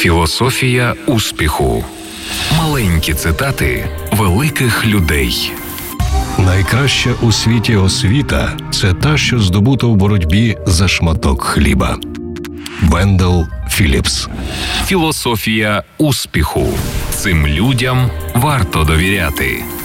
Філософія успіху. Маленькі цитати великих людей. Найкраща у світі освіта – це та, що здобута в боротьбі за шматок хліба. Вендел Філіпс. Філософія успіху. Цим людям варто довіряти.